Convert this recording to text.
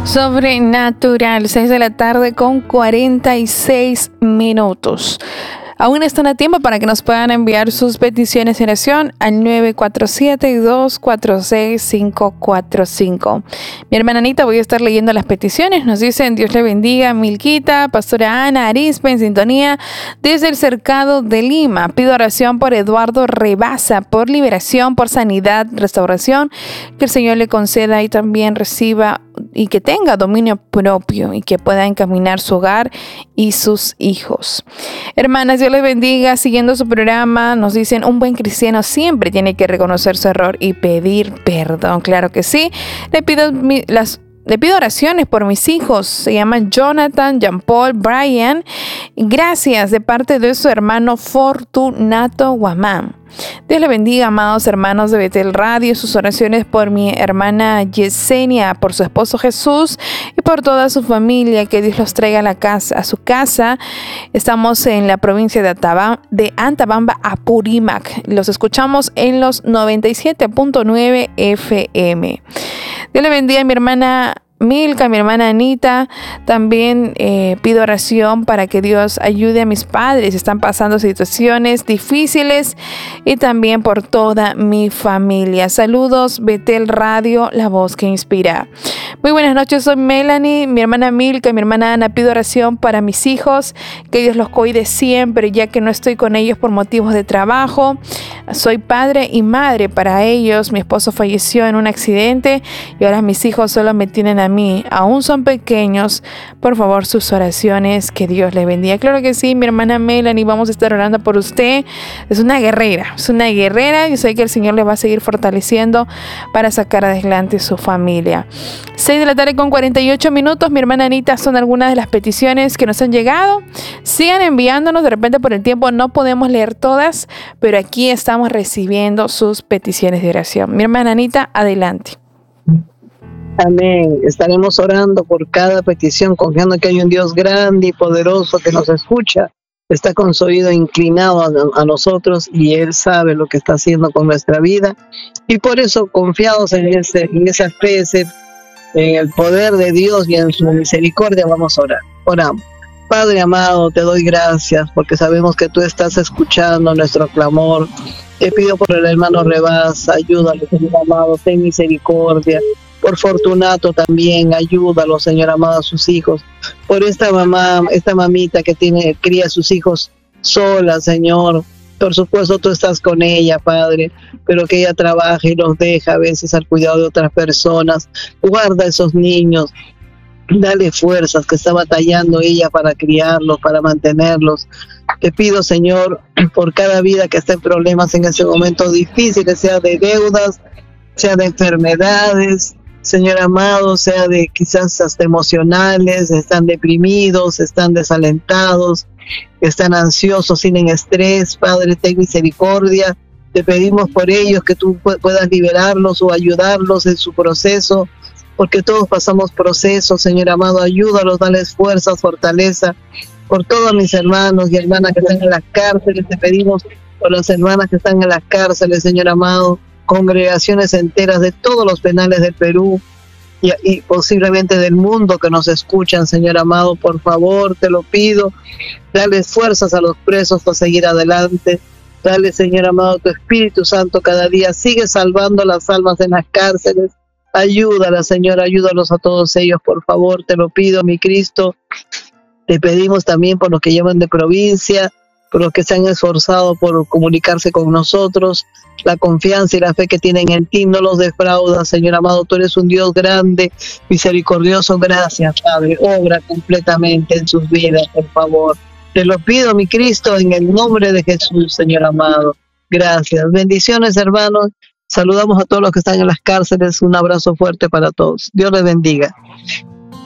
Sobrenatural, 6 de la tarde con 46 minutos. Aún están a tiempo para que nos puedan enviar sus peticiones de oración al 947-246-545. Mi hermana Anita, voy a estar leyendo las peticiones. Nos dicen: Dios le bendiga, Milquita, Pastora Ana Arispe, en sintonía desde el Cercado de Lima. Pido oración por Eduardo Rebasa, por liberación, por sanidad, restauración, que el Señor le conceda y también reciba y que tenga dominio propio y que pueda encaminar su hogar y sus hijos. Hermanas, Dios les bendiga. Siguiendo su programa, nos dicen: un buen cristiano siempre tiene que reconocer su error y pedir perdón. Claro que sí. Le pido oraciones por mis hijos. Se llaman Jonathan, Jean Paul, Brian. Gracias de parte de su hermano Fortunato Guamán. Dios le bendiga, amados hermanos de Betel Radio. Sus oraciones por mi hermana Yesenia, por su esposo Jesús y por toda su familia. Que Dios los traiga a su casa. Estamos en la provincia de Antabamba, Apurímac. Los escuchamos en los 97.9 FM. Dios le bendiga a mi hermana Milka, mi hermana Anita. También pido oración para que Dios ayude a mis padres. Están pasando situaciones difíciles, y también por toda mi familia. Saludos, Betel Radio, la voz que inspira. Muy buenas noches, soy Melanie, mi hermana Milka y mi hermana Ana. Pido oración para mis hijos, que Dios los cuide siempre, ya que no estoy con ellos por motivos de trabajo. Soy padre y madre para ellos. Mi esposo falleció en un accidente y ahora mis hijos solo me tienen a mí. Aún son pequeños. Por favor, sus oraciones, que Dios les bendiga. Claro que sí, mi hermana Melanie, vamos a estar orando por usted. Es una guerrera. Yo sé que el Señor le va a seguir fortaleciendo para sacar adelante su familia. 6 de la tarde con 48 minutos. Mi hermana Anita, son algunas de las peticiones que nos han llegado. Sigan enviándonos. De repente por el tiempo no podemos leer todas, pero aquí estamos recibiendo sus peticiones de oración. Mi hermana Anita, adelante. Amén. Estaremos orando por cada petición, confiando que hay un Dios grande y poderoso que nos escucha. Está con su oído inclinado a nosotros, y Él sabe lo que está haciendo con nuestra vida. Y por eso, confiados en esa fe, en el poder de Dios y en su misericordia, vamos a orar. Oramos. Padre amado, te doy gracias porque sabemos que tú estás escuchando nuestro clamor. Te pido por el hermano Rebasa, ayúdalo, Señor amado, ten misericordia. Por Fortunato también, ayúdalo, Señor amado, a sus hijos. Por esta mamita que cría a sus hijos sola, Señor. Por supuesto, tú estás con ella, Padre, pero que ella trabaje y los deja a veces al cuidado de otras personas. Guarda a esos niños. Dale fuerzas, que está batallando ella para criarlos, para mantenerlos. Te pido, Señor, por cada vida que está en problemas en ese momento difícil, sea de deudas, sea de enfermedades, Señor amado, sea de quizás hasta emocionales, están deprimidos, están desalentados, están ansiosos, tienen estrés. Padre, ten misericordia. Te pedimos por ellos que tú puedas liberarlos o ayudarlos en su proceso, porque todos pasamos procesos, Señor amado. Ayúdalos, dales fuerzas, fortaleza. Por todos mis hermanos y hermanas que están en las cárceles, te pedimos por las hermanas que están en las cárceles, Señor amado, congregaciones enteras de todos los penales del Perú y posiblemente del mundo que nos escuchan, Señor amado. Por favor, te lo pido, dale fuerzas a los presos para seguir adelante. Dale, Señor amado, tu Espíritu Santo cada día. Sigue salvando las almas en las cárceles. Ayúdala, Señor, ayúdalos a todos ellos, por favor, te lo pido, mi Cristo. Te pedimos también por los que llevan de provincia, por los que se han esforzado por comunicarse con nosotros. La confianza y la fe que tienen en ti no los defrauda, Señor amado. Tú eres un Dios grande, misericordioso. Gracias, Padre. Obra completamente en sus vidas, por favor. Te lo pido, mi Cristo, en el nombre de Jesús, Señor amado. Gracias. Bendiciones, hermanos. Saludamos a todos los que están en las cárceles. Un abrazo fuerte para todos. Dios les bendiga.